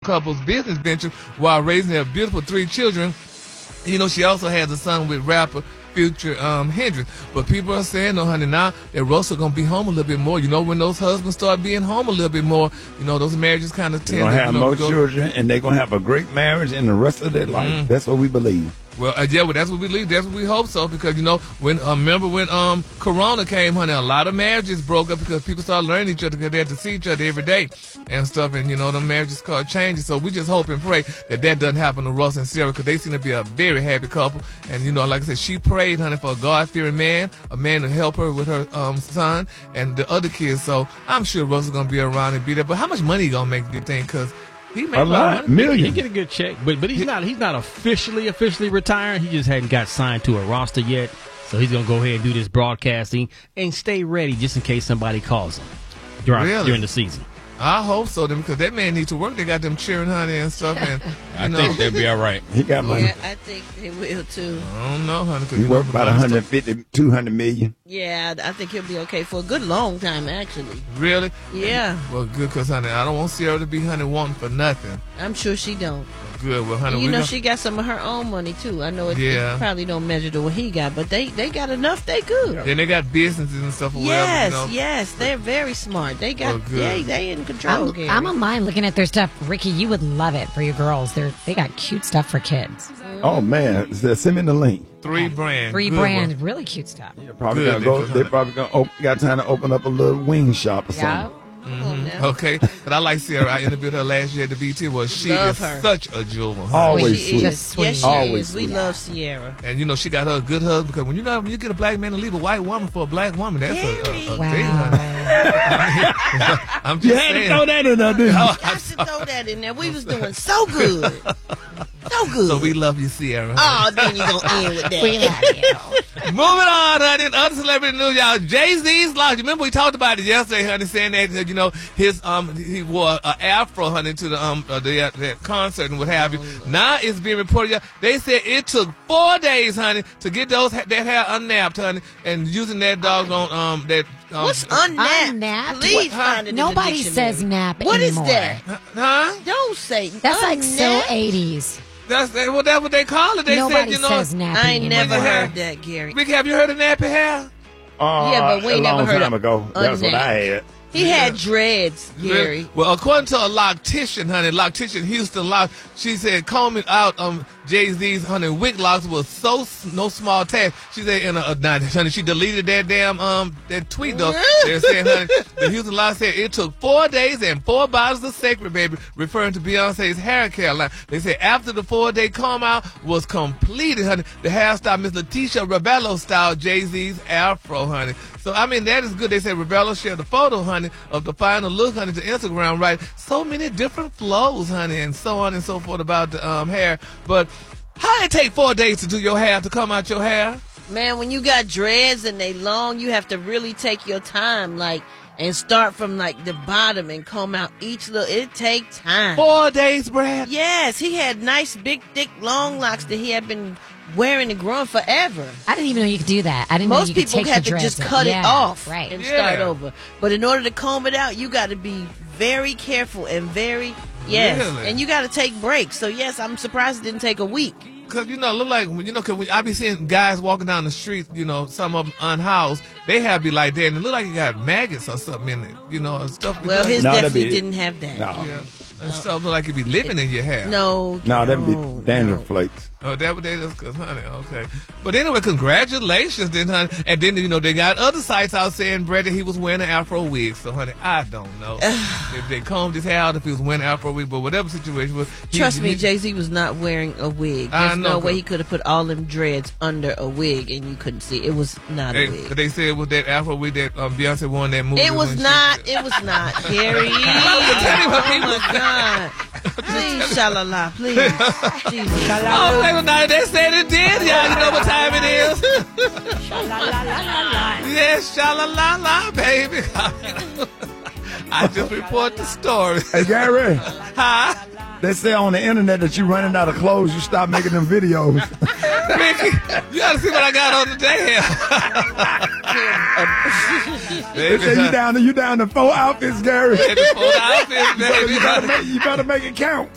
couple's business venture while raising their beautiful 3 children. She also has a son with rapper Future Hendrix. But people are saying, no, honey, now that Russell going to be home a little bit more. When those husbands start being home a little bit more, those marriages kind of tend to... They're going to have more children, and they're going to have a great marriage in the rest of their life. That's what we believe. Well, that's what we believe. That's what we hope so. Because remember when Corona came, honey, a lot of marriages broke up because people started learning each other because they had to see each other every day and stuff. And the marriages start changing. So we just hope and pray that doesn't happen to Russ and Sarah because they seem to be a very happy couple. And like I said, she prayed, honey, for a God-fearing man, a man to help her with her son and the other kids. So I'm sure Russ is gonna be around and be there. But how much money he gonna make? Do you think? Because he made a lot, million. He get a good check, but he's not officially retiring. He just hadn't got signed to a roster yet, so he's gonna go ahead and do this broadcasting and stay ready just in case somebody calls him during the season. I hope so, because that man needs to work. They got them cheering, honey, and stuff. And I think they'll be all right. He got money. Yeah, I think they will too. I don't know, honey. He worth about 150, 200 million. Yeah, I think he'll be okay for a good long time, actually. Really? Yeah. Well, good, because, honey, I don't want Sierra to be, honey, wanting for nothing. I'm sure she don't. Good. Well, honey, she got some of her own money too. I know it probably don't measure to what he got, but they got enough. They good. Then they got businesses and stuff. Yes, they're very smart. They got they in control. I'm on mine looking at their stuff. Ricky, you would love it for your girls. They got cute stuff for kids. Oh man, send me the link. 3 brands. 3 brands, really cute stuff. Yeah, probably gonna go. They probably got time to open up a little wing shop or something. Okay, but I like Sierra. I interviewed her last year at the BT. Well, she is such a jewel. Always sweet. Yes, she is. We love Sierra. And she got her a good husband because when you get a black man to leave a white woman for a black woman, that's a thing. I'm just saying. You had to throw that in there, didn't you? Got to throw that in there. We was doing so good. So good. So we love you, Sierra. Oh, then you gonna end with that. We love you. Moving on, honey. Other celebrity news, y'all. Jay-Z's lost. Remember we talked about it yesterday, honey, saying that his he wore an afro, honey, to the concert and what have you. Now it's being reported. Y'all, they said it took 4 days, honey, to get that hair unnapped, honey, and using that doggone what's unnapped? Unnapped? Please find it. Nobody says nap What anymore. is that? Huh? Don't say That's like so unnapped. 80s. That's what they call it. They Nobody said, says nappy I ain't anymore. never heard that, Gary. Rick, have you heard of nappy hair? Yeah, but we a never long heard time of ago. That's what I had. He had dreads, Gary. Well, according to a loctician, honey, Houston Lock, she said combing out Jay-Z's, honey, wig locks was no small task. She said honey, she deleted that damn that tweet though. They're saying, honey, the Houston Lock said it took 4 days and 4 bottles of Sacred Baby, referring to Beyonce's hair care line. They said after the 4-day comb out was completed, honey, the hairstyle Miss Leticia Rebello styled Jay-Z's afro, honey. So, I mean, that is good. They said Rebello shared the photo, honey, of the final look, honey, to Instagram, right? So many different flows, honey, and so on and so forth about the hair. But how it take 4 days to do your hair, to come out your hair? Man, when you got dreads and they long, you have to really take your time, and start from, the bottom and comb out each little. It take time. 4 days, Brad? Yes, he had nice, big, thick, long locks that he had been wearing and growing forever. I didn't even know you could do that. I didn't know you could take the dreads. Most people have to just cut it off right. and start over. But in order to comb it out, you got to be very careful and very, Really? and you got to take breaks. So, yes, I'm surprised it didn't take a week. Because, look like, cause I be seeing guys walking down the street, some of them unhoused, they have be like that, and it look like you got maggots or something in it, and stuff. Well, his definitely didn't have that. No. Yeah. And stuff look like it be living in your hair. No, that'd be dandruff flakes. Oh, that what they just, honey, okay. But anyway, congratulations then, honey. And then, they got other sites out saying, Brett, that he was wearing an afro wig. So, honey, I don't know if they combed his hair out, if he was wearing an afro wig, but whatever situation was. Trust me, Jay-Z was not wearing a wig. There's no way he could have put all them dreads under a wig and you couldn't see. It was not a wig. They said it was that afro wig that Beyonce won that movie. It was not, Gary. Oh, my God. Please, shalala, please. Jesus. They said it did, y'all. You know what time it is? Yes, sha-la-la-la, baby. I just report the story. Hey, Gary. Huh? They say on the internet that you running out of clothes, you stop making them videos. Ricky, you gotta see what I got on today. They say you down to 4 outfits, Gary. 4 outfits, baby. You better make it count.